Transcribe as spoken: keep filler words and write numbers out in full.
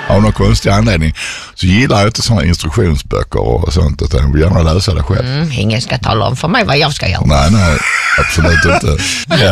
av någon konstig anledning så gillar jag inte sådana instruktionsböcker och sånt, utan jag vill gärna läsa det själv. Mm, ingen ska tala om för mig vad jag ska göra. Nej, nej, absolut inte. Ja.